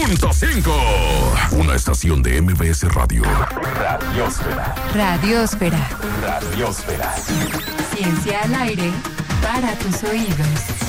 95.5. Una estación de MBS Radio. Radiósfera. Radiósfera. Radiósfera. Ciencia al aire para tus oídos.